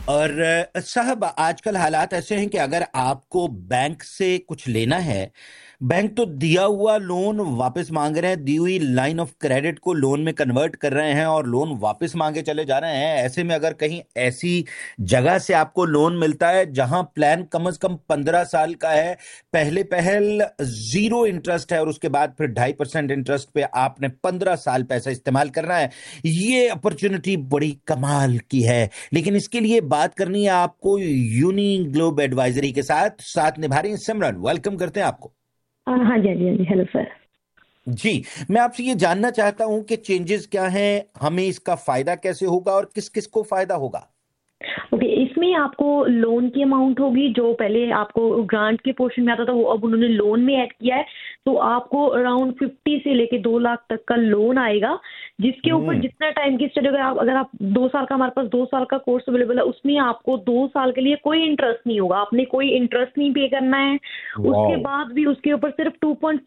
और साहब आजकल हालात ऐसे हैं कि अगर आपको बैंक से कुछ लेना है, बैंक तो दिया हुआ लोन वापस मांग रहे हैं, दी हुई लाइन ऑफ क्रेडिट को लोन में कन्वर्ट कर रहे हैं और लोन वापस मांगे चले जा रहे हैं। ऐसे में अगर कहीं ऐसी जगह से आपको लोन मिलता है जहां प्लान कम से कम 15 साल का है, पहले पहल 0 इंटरेस्ट है और उसके बाद फिर 2.5% इंटरेस्ट पे आपने 15 साल पैसा इस्तेमाल करना है, ये अपॉर्चुनिटी बड़ी कमाल की है। लेकिन इसके लिए बात करनी है आपको यूनी ग्लोब एडवाइजरी के साथ साथ निभा रही हैं सिमरन। वेलकम करते हैं आपको। हाँ जी, हाँ जी, हाँ जी। Hello sir. जी, मैं आपसे ये जानना चाहता हूं कि चेंजेस क्या हैं, हमें इसका फायदा कैसे होगा और किस किस को फायदा होगा। ओके, इसमें आपको लोन की अमाउंट होगी जो पहले आपको ग्रांट के पोर्शन में आता था, वो अब उन्होंने लोन में ऐड किया है। तो आपको अराउंड 50 से लेके 2 लाख तक का लोन आएगा, जिसके ऊपर जितना टाइम की स्टडी, अगर आप 2 साल का, हमारे पास 2 साल का कोर्स अवेलेबल है, उसमें आपको 2 साल के लिए कोई इंटरेस्ट नहीं होगा, आपने कोई इंटरेस्ट नहीं पे करना है। उसके बाद भी उसके ऊपर सिर्फ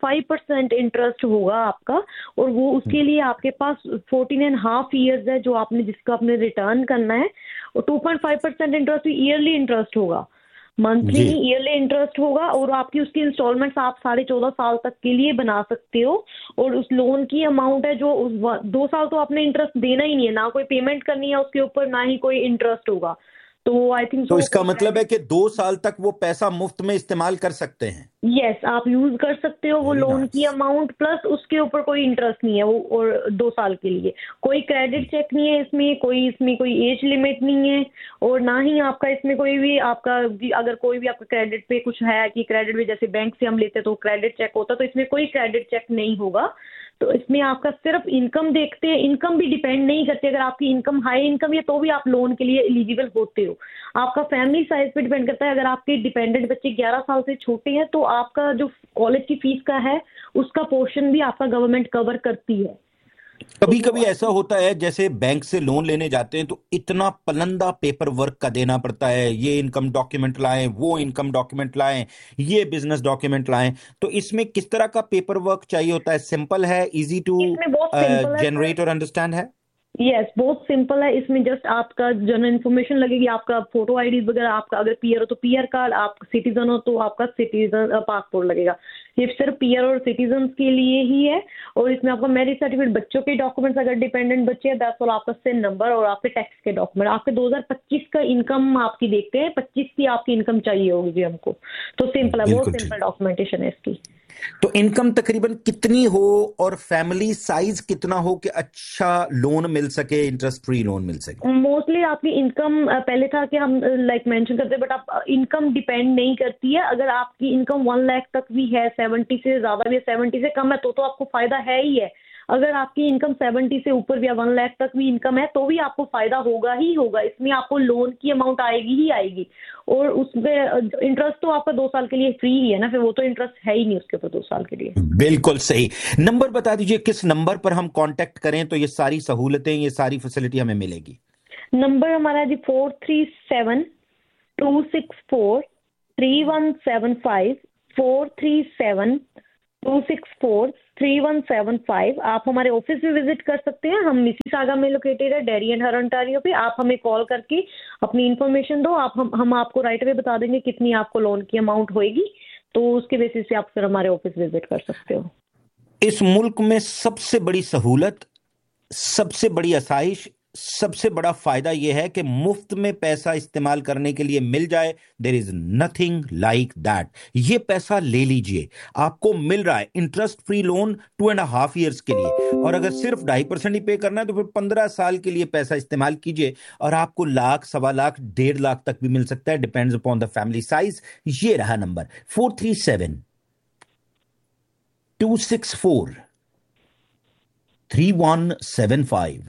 2.5% इंटरेस्ट होगा आपका, और वो उसके लिए आपके पास 14.5 ईयर्स है जो आपने, जिसका आपने रिटर्न करना है। और 2.5% इंटरेस्ट ईयरली इंटरेस्ट होगा, मंथली जी, नहीं, ईयरली इंटरेस्ट होगा। और आपकी उसकी इंस्टॉलमेंट्स आप 14.5 साल तक के लिए बना सकते हो। और उस लोन की अमाउंट है जो 2 साल तो आपने इंटरेस्ट देना ही नहीं है, ना कोई पेमेंट करनी है उसके ऊपर, ना ही कोई इंटरेस्ट होगा। तो आई थिंक तो सो इसका मतलब है कि 2 साल तक वो पैसा मुफ्त में इस्तेमाल कर सकते हैं। यस, आप यूज कर सकते हो वो वेरी लोन की नाइस। अमाउंट, प्लस उसके ऊपर कोई इंटरेस्ट नहीं है वो, और 2 साल के लिए कोई क्रेडिट चेक नहीं है इसमें कोई एज लिमिट नहीं है। और ना ही आपका इसमें कोई भी आपका, अगर कोई भी आपका क्रेडिट पे कुछ है कि क्रेडिट भी जैसे बैंक से हम लेते हैं तो क्रेडिट चेक होता है, तो इसमें कोई क्रेडिट चेक नहीं होगा। तो इसमें आपका सिर्फ इनकम देखते हैं, इनकम भी डिपेंड नहीं करती। अगर आपकी इनकम हाई इनकम है तो भी आप लोन के लिए एलिजिबल होते हो। आपका फैमिली साइज पे डिपेंड करता है। अगर आपके डिपेंडेंट बच्चे 11 साल से छोटे हैं तो आपका जो कॉलेज की फीस का है उसका पोर्शन भी आपका गवर्नमेंट कवर करती है। कभी तो कभी ऐसा होता है जैसे बैंक से लोन लेने जाते हैं तो इतना पलंदा पेपर वर्क का देना पड़ता है, ये इनकम डॉक्यूमेंट लाएं, वो इनकम डॉक्यूमेंट लाएं, ये बिजनेस डॉक्यूमेंट लाएं। तो इसमें किस तरह का पेपर वर्क चाहिए होता है? सिंपल है, इजी टू इसमें बहुत सिंपल है सर। जनरेट और अंडरस्टैंड है? यस, बहुत सिंपल है। इसमें जस्ट आपका जनरल इन्फॉर्मेशन लगेगी, आपका फोटो आईडी वगैरह, आपका अगर पीआर हो तो पीआर कार्ड, आप सिटीजन हो तो आपका सिटीजन पासपोर्ट लगेगा। ये सिर्फ पीआर और सिटीजन के लिए ही है। और इसमें आपका मैरिज सर्टिफिकेट, बच्चों के डॉक्यूमेंट्स अगर डिपेंडेंट बच्चे हैं, दैट्स ऑल, आपका सिन नंबर और आपके टैक्स के डॉक्यूमेंट। आपके 2025 का इनकम आपकी देखते हैं, 25 की आपकी इनकम चाहिए होगी हमको। तो सिंपल है, बहुत बिल्कुल सिंपल ठीक। डॉक्यूमेंटेशन है इसकी। तो इनकम तकरीबन कितनी हो और फैमिली साइज कितना हो कि अच्छा लोन मिल सके, इंटरेस्ट फ्री लोन मिल सके? मोस्टली आपकी इनकम, पहले था कि हम लाइक मेंशन करते, बट आप इनकम डिपेंड नहीं करती है। अगर आपकी इनकम 1 लाख तक भी है, 70 से ज्यादा भी है, 70 से कम है, तो आपको फायदा है ही है। अगर आपकी इनकम 70 से ऊपर भी है, 1 लाख तक भी इनकम है, तो भी आपको फायदा होगा ही होगा। इसमें आपको लोन की अमाउंट आएगी ही आएगी। और उसमें इंटरेस्ट तो आपका 2 साल के लिए फ्री ही है ना, फिर वो तो इंटरेस्ट है ही नहीं उसके ऊपर 2 साल के लिए। बिल्कुल सही। नंबर बता दीजिए, किस नंबर पर हम कांटेक्ट करें तो ये सारी सहूलतें, ये सारी फैसिलिटी हमें मिलेगी? नंबर हमारा जी 437-264-3175, 437-264-3175। आप हमारे ऑफिस में विजिट कर सकते हैं, हम मिसिसागा में लोकेटेड है, डेरी एंड हर ओंटारियो पे। आप हमें कॉल करके अपनी इन्फॉर्मेशन दो, हम आपको राइट अवे बता देंगे कितनी आपको लोन की अमाउंट होएगी। तो उसके बेसिस पे आप फिर हमारे ऑफिस विजिट कर सकते हो। इस मुल्क में सबसे बड़ी सहूलत, सबसे बड़ी आसाइश, सबसे बड़ा फायदा यह है कि मुफ्त में पैसा इस्तेमाल करने के लिए मिल जाए। There is nothing like that. ये पैसा ले लीजिए, आपको मिल रहा है इंटरेस्ट फ्री लोन 2.5 ईयर्स के लिए। और अगर सिर्फ 2.5% ही पे करना है तो फिर 15 साल के लिए पैसा इस्तेमाल कीजिए और आपको लाख, 1.25 लाख, 1.5 लाख तक भी मिल सकता है, depends upon the family size. ये रहा नंबर 437-264-3175,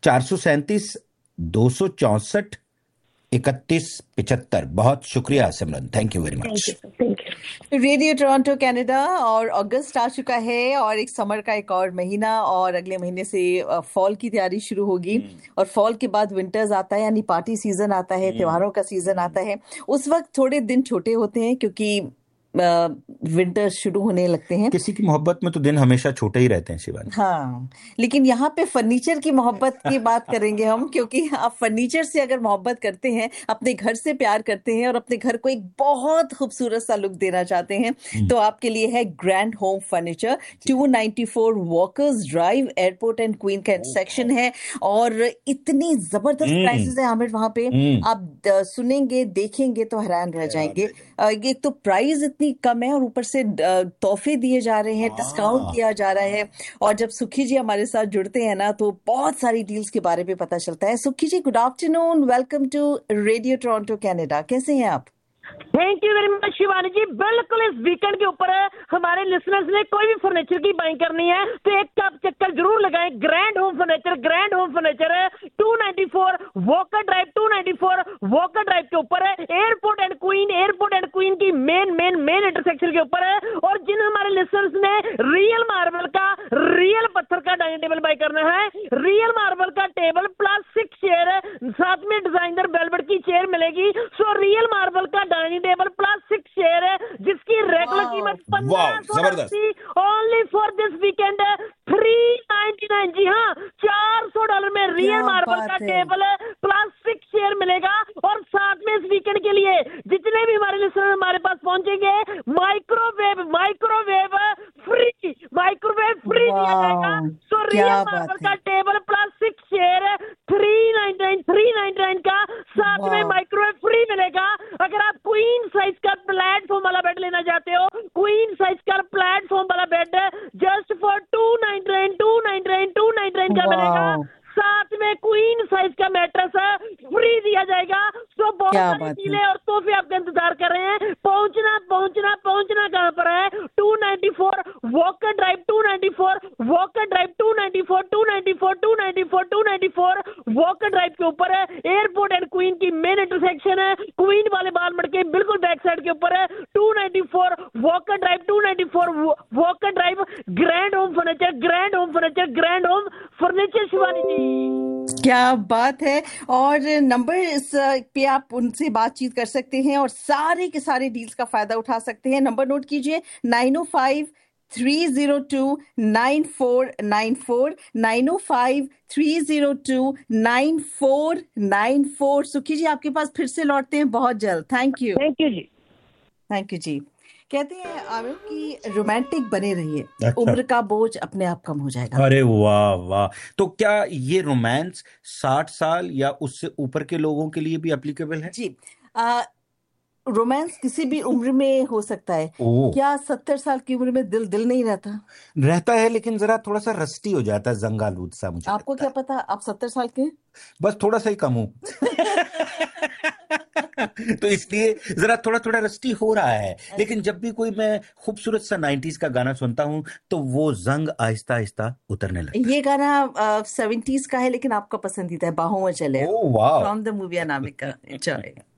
437-264-3175। बहुत शुक्रिया सिमरन, thank you very thank you much. Sir, thank you. Radio Toronto Canada, और अगस्त आ चुका है और एक समर का एक और महीना, और अगले महीने से फॉल की तैयारी शुरू होगी। और फॉल के बाद विंटर्स आता है, यानी पार्टी सीजन आता है, त्योहारों का सीजन आता है। उस वक्त थोड़े दिन छोटे होते हैं क्योंकि विंटर शुरू होने लगते हैं। किसी की मोहब्बत में तो दिन हमेशा छोटे ही रहते हैं शिवानी। हाँ, लेकिन यहाँ पे फर्नीचर की मोहब्बत की बात करेंगे हम, क्योंकि आप फर्नीचर से अगर मोहब्बत करते हैं, अपने घर से प्यार करते हैं और अपने घर को एक बहुत खूबसूरत सा लुक देना चाहते हैं, तो आपके लिए है grand home furniture. 294 walkers drive, airport and queen का सेक्शन है, और इतनी जबरदस्त प्राइसेस है आमिर वहां पे। आप सुनेंगे देखेंगे तो हैरान रह जाएंगे। एक तो प्राइस इतनी कम है और ऊपर से तोहफे दिए जा रहे हैं, डिस्काउंट दिया जा रहा है। और जब सुखी जी हमारे साथ जुड़ते हैं ना, तो बहुत सारी डील्स के बारे में पता चलता है। सुखी जी, good afternoon, welcome to radio Toronto Canada. कैसे हैं आप? Thank you very much Shivani जी। बिल्कुल इस वीकेंड के ऊपर हमारे लिसनर्स ने कोई भी फर्नीचर की बाइंग करनी है तो एक कप चक्कर जरूर लगाएं। Grand home furniture, grand home furniture है 294 वॉकर ड्राइव, 294 वॉकर ड्राइव के ऊपर है, एयरपोर्ट एंड क्वीन की मेन इंटरसेक्शन के ऊपर है। और जिन हमारे लिसनर्स ने रियल मार्बल का, रियल पत्थर का डाइनिंग टेबल बाय करना है, रियल मार्बल का टेबल प्लस 6 चेयर, साथ में डिजाइनर वेलवेट की चेयर मिलेगी। सो रियल मार्बल का डाइनिंग टेबल प्लस 6 चेयर है, जिसकी रेगुलर कीमत $1500 ओनली फॉर दिस वीकेंड है $399। जी हाँ, $400 में रियल मार्बल का टेबल प्लस 6 चेयर मिलेगा। और साथ में इस वीकेंड के लिए जितने भी हमारे लिसनर हमारे पास पहुंचेंगे, माइक्रोवेव फ्री दिया जाएगा। सो रियल मार्बल का टेबल प्लस 6 चेयर $399 का, साथ में माइक्रोवेव फ्री मिलेगा। अगर आप क्वीन साइज का प्लेटफॉर्म वाला बेड लेना चाहते हो, क्वीन साइज का प्लेटफॉर्म वाला बेड जस्ट फॉर $299 का मिलेगा। साथ में क्वीन साइज का मैट्रेस फ्री दिया जाएगा। तो बहुत सारी चीजें और तोहफे आपका इंतजार कर रहे हैं। पहुंचना कहां पर है? 294 walker drive, 294 walker drive, 294 walker drive के ऊपर है। एयरपोर्ट एंड क्वीन की मेन इंटरसेक्शन है, क्वीन वाले बाल मड़ के बिल्कुल बैक साइड के ऊपर है। 294 walker drive, 294 walker drive, grand home furniture Shivani जी। क्या बात है। और नंबर इस पे आप उनसे बातचीत कर सकते हैं और सारे के सारे डील्स का फायदा उठा सकते हैं। नंबर नोट कीजिए, 905-302-9494, 905-302-9494। सुखी जी, आपके पास फिर से लौटते हैं बहुत जल्द। Thank you ji. Thank you जी। कहते हैं आमिर की रोमांटिक बने रहिए, उम्र का बोझ अपने आप कम हो जाएगा। अरे वाह वाह। तो क्या ये रोमांस 60 साल या उससे ऊपर के लोगों के लिए भी एप्लीकेबल है? जी, रोमांस किसी भी उम्र में हो सकता है। क्या 70 साल की उम्र में दिल नहीं रहता है, लेकिन जरा थोड़ा सा रस्टी हो जाता है, जंगालूद सा। मुझे आपको क्या पता, आप 70 साल के? बस थोड़ा सा ही कम हूं। तो इसलिए जरा थोड़ा रस्टी हो रहा है। लेकिन जब भी कोई मैं खूबसूरत सा 90s का गाना सुनता हूं तो वो जंग आहिस्ता आहिस्ता उतरने लगता है। ये गाना 70s का है, लेकिन आपका पसंदीदा है, बाहों में चले, ओह वाह, from the movie Anamika. Enjoy.